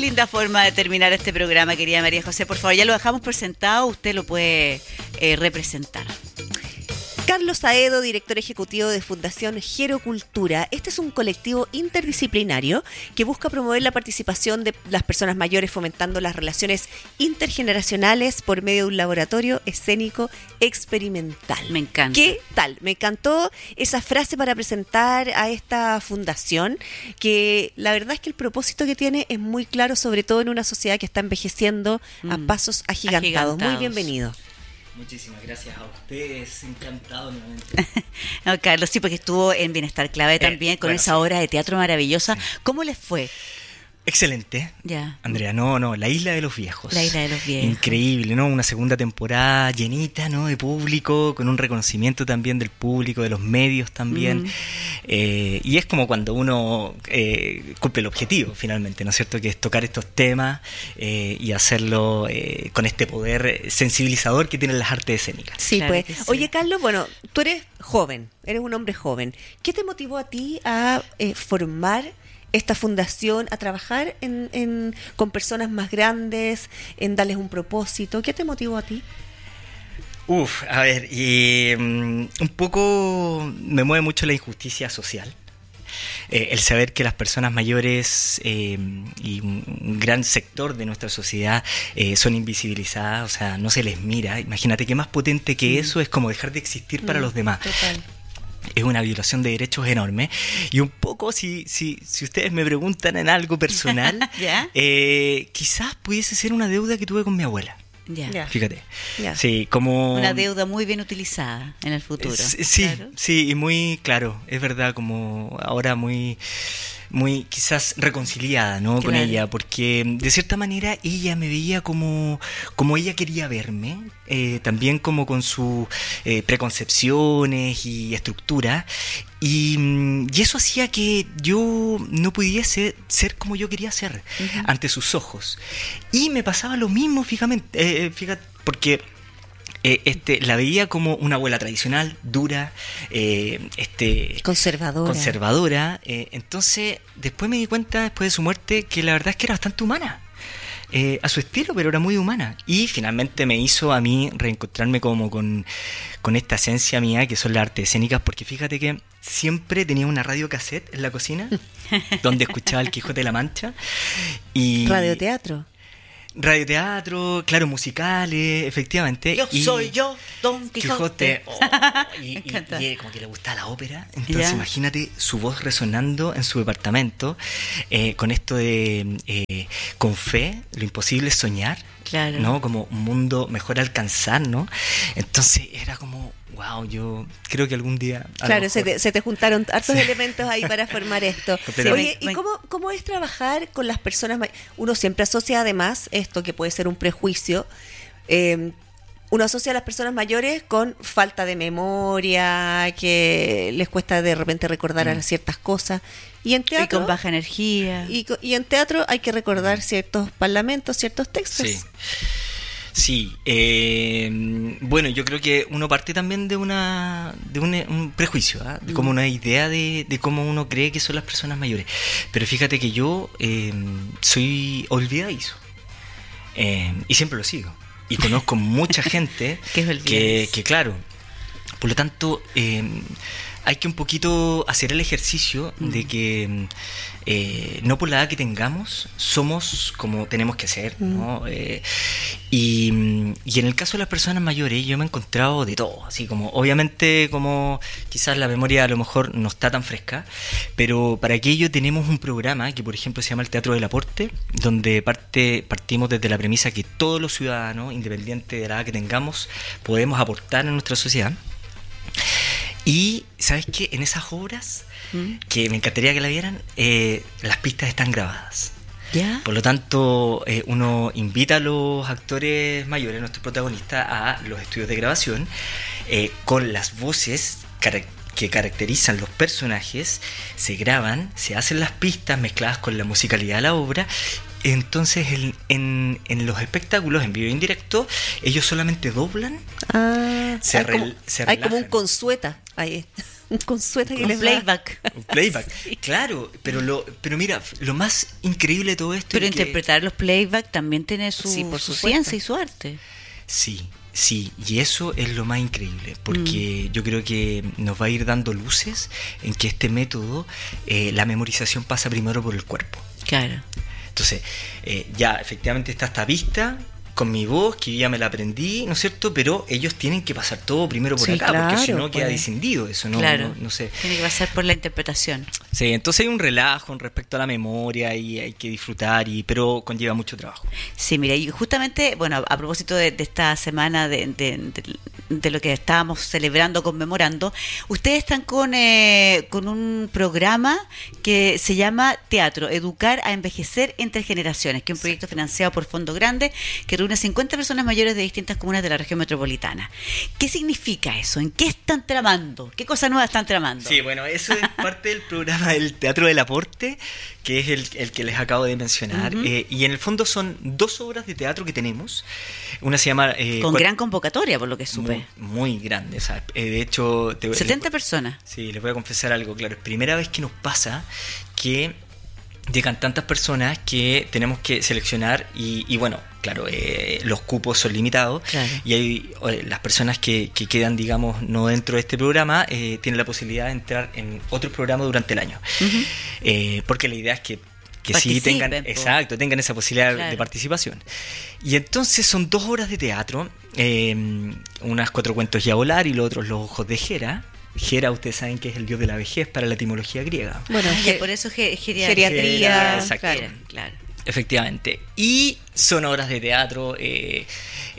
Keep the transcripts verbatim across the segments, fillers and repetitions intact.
linda forma de terminar este programa, querida María José. Por favor, ya lo dejamos presentado, usted lo puede eh, representar. Carlos Aedo, director ejecutivo de Fundación Gerocultura. Este es un colectivo interdisciplinario que busca promover la participación de las personas mayores, fomentando las relaciones intergeneracionales por medio de un laboratorio escénico experimental. Me encanta. ¿Qué tal? Me encantó esa frase para presentar a esta fundación, que la verdad es que el propósito que tiene es muy claro, sobre todo en una sociedad que está envejeciendo mm. a pasos agigantados. Muy bienvenido. Muchísimas gracias a ustedes, encantado nuevamente. No, Carlos, sí, porque estuvo en Bienestar Clave también, eh, con bueno, esa sí. obra de teatro maravillosa. Sí. ¿Cómo les fue? Excelente, ya. Andrea, no, no, La Isla de los Viejos. La Isla de los Viejos. Increíble, ¿no? Una segunda temporada llenita, ¿no? De público, con un reconocimiento también del público, de los medios también. Mm. Eh, y es como cuando uno eh, cumple el objetivo, finalmente, ¿no es cierto? Que es tocar estos temas eh, y hacerlo eh, con este poder sensibilizador que tienen las artes escénicas. Sí, claro pues. Sí. Oye, Carlos, bueno, tú eres joven, eres un hombre joven. ¿Qué te motivó a ti a eh, formar esta fundación, a trabajar en, en, con personas más grandes, en darles un propósito? ¿Qué te motivó a ti? Uf, a ver, y, um, un poco me mueve mucho la injusticia social. Eh, el saber que las personas mayores eh, y un, un gran sector de nuestra sociedad eh, son invisibilizadas, o sea, no se les mira. Imagínate que más potente que mm. eso es como dejar de existir mm, para los demás. Total. Es una violación de derechos enorme. Y un poco, si, si, si ustedes me preguntan en algo personal, ¿Ya? eh, quizás pudiese ser una deuda que tuve con mi abuela. Ya. Ya. Fíjate. Ya. Sí, como... Una deuda muy bien utilizada en el futuro. Sí, sí, claro. sí, y muy claro, es verdad, como ahora muy... muy quizás reconciliada, ¿no? Claro. Con ella, porque de cierta manera ella me veía como, como ella quería verme, eh, también como con sus eh, preconcepciones y estructuras, y, y eso hacía que yo no pudiese ser como yo quería ser uh-huh. ante sus ojos. Y me pasaba lo mismo, fíjate, eh, fíjate porque... Eh, este, la veía como una abuela tradicional, dura, eh, este, conservadora. conservadora. Eh, entonces, después me di cuenta, después de su muerte, que la verdad es que era bastante humana. Eh, a su estilo, pero era muy humana. Y finalmente me hizo a mí reencontrarme como con, con esta esencia mía, que son las artes escénicas, porque fíjate que siempre tenía una radio cassette en la cocina, donde escuchaba El Quijote de la Mancha. Y radioteatro. Radioteatro, claro, musicales, efectivamente. Yo y soy yo, Don Quijote. Quijote oh, y, y, y como que le gustaba la ópera. Entonces, ¿ya? Imagínate su voz resonando en su departamento eh, con esto de eh, con fe, lo imposible es soñar. Claro. ¿No? Como un mundo mejor alcanzar, ¿no? Entonces era como, wow, yo creo que algún día... Claro, se te, se te juntaron hartos sí. elementos ahí para formar esto. Sí, oye, ¿y cómo, cómo es trabajar con las personas mayores? Uno siempre asocia además esto, que puede ser un prejuicio, eh, uno asocia a las personas mayores con falta de memoria, que les cuesta de repente recordar mm. ciertas cosas. Y en teatro... Y con baja energía. Y, y en teatro hay que recordar ciertos parlamentos, ciertos textos. Sí. Sí, eh, bueno, yo creo que uno parte también de una de un, un prejuicio, ¿eh? De como una idea de, de cómo uno cree que son las personas mayores. Pero fíjate que yo eh, soy olvidadizo eh, y siempre lo sigo. Y conozco mucha gente que, que, claro, por lo tanto... Eh, hay que un poquito hacer el ejercicio mm. de que eh, no por la edad que tengamos somos como tenemos que ser, mm. ¿no? Eh, y, y en el caso de las personas mayores yo me he encontrado de todo, así como obviamente como quizás la memoria a lo mejor no está tan fresca, pero para aquello tenemos un programa que por ejemplo se llama el Teatro del Aporte, donde parte partimos desde la premisa que todos los ciudadanos, independiente de la edad que tengamos, podemos aportar en nuestra sociedad. Y, ¿sabes qué? En esas obras, ¿Mm? que me encantaría que la vieran, eh, las pistas están grabadas. ¿Ya? Por lo tanto, eh, uno invita a los actores mayores, nuestros protagonistas, a los estudios de grabación, eh, con las voces car- que caracterizan los personajes, se graban, se hacen las pistas mezcladas con la musicalidad de la obra. Entonces, en, en, en los espectáculos, en vivo y en directo, ellos solamente doblan. Ah, se hay, re, como, se hay como un consueta ahí. Un consuelo que un les playback. Un playback, sí. Claro, pero lo, pero mira, lo más increíble de todo esto pero es interpretar que... los playback también tiene su, sí, por su supuesto. ciencia y su arte. Sí, sí, y eso es lo más increíble, porque mm. yo creo que nos va a ir dando luces en que este método, eh, la memorización pasa primero por el cuerpo. Claro. Entonces, eh, ya efectivamente está esta vista con mi voz, que ya me la aprendí, ¿no es cierto? Pero ellos tienen que pasar todo primero por sí, acá, claro, porque si no queda pues. Disendido eso, ¿no? Claro, no, no sé. Tiene que pasar por la interpretación. Sí, entonces hay un relajo respecto a la memoria y hay que disfrutar, y pero conlleva mucho trabajo. Sí, mira, y justamente, bueno, a propósito de, de esta semana de, de, de, de lo que estábamos celebrando, conmemorando, ustedes están con, eh, con un programa que se llama Teatro, Educar a Envejecer entre Generaciones, que es un proyecto financiado por Fondo Grande, que unas cincuenta personas mayores de distintas comunas de la región metropolitana. ¿Qué significa eso? ¿En qué están tramando? ¿Qué cosa nueva están tramando? Sí, bueno, eso es parte del programa del Teatro del Aporte, que es el, el que les acabo de mencionar. Uh-huh. eh, y en el fondo son dos obras de teatro que tenemos. Una se llama... Eh, Con cuat- gran convocatoria, por lo que supe. Muy, muy grande. O sea, eh, de hecho... Te, setenta les, personas. Sí, les voy a confesar algo, claro. Es primera vez que nos pasa que llegan tantas personas que tenemos que seleccionar y, y bueno, claro, eh, los cupos son limitados, claro. Y hay eh, las personas que, que quedan, digamos, no dentro de este programa, eh, tienen la posibilidad de entrar en otros programas durante el año. Uh-huh. eh, porque la idea es que que sí tengan, po. exacto, tengan esa posibilidad claro. de participación. Y entonces son dos obras de teatro, eh, unas Cuatro cuentos y a volar y los otros Los ojos de Gera. Gera, ustedes saben que es el dios de la vejez para la etimología griega. Bueno, ah, ge- por eso ge- geriatría. Geriatría, exacto. Claro, claro. Efectivamente. Y son obras de teatro eh,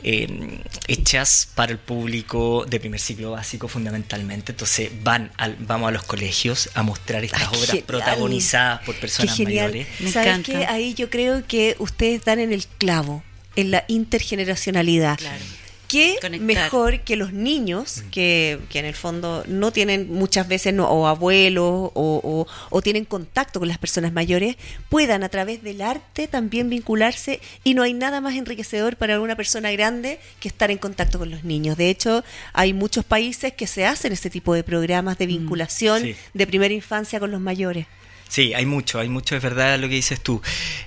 eh, hechas para el público de primer ciclo básico fundamentalmente. Entonces van al, vamos a los colegios a mostrar estas Ay, obras genial. protagonizadas por personas Qué genial. mayores. Me ¿Sabes qué? Ahí yo creo que ustedes dan en el clavo, en la intergeneracionalidad. Claro. ¿Qué Conectar. mejor que los niños, que, que en el fondo no tienen muchas veces no, o abuelos o, o, o tienen contacto con las personas mayores, puedan a través del arte también vincularse? Y no hay nada más enriquecedor para una persona grande que estar en contacto con los niños. De hecho, hay muchos países que se hacen ese tipo de programas de vinculación sí. de primera infancia con los mayores. Sí, hay mucho, hay mucho, es verdad lo que dices tú.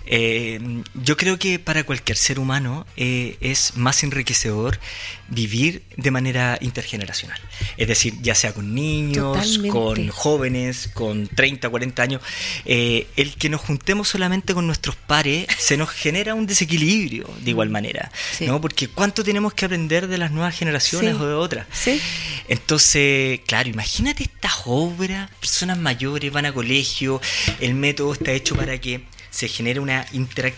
Eh, yo creo que para cualquier ser humano eh, es más enriquecedor vivir de manera intergeneracional. Es decir, ya sea con niños, Totalmente. con jóvenes, con treinta, cuarenta años. Eh, el que nos juntemos solamente con nuestros pares se nos genera un desequilibrio de igual manera, sí. ¿no? Porque ¿cuánto tenemos que aprender de las nuevas generaciones sí. o de otras? Sí. Entonces, claro, imagínate estas obras, personas mayores van a colegio, el método está hecho para que se genere una interac-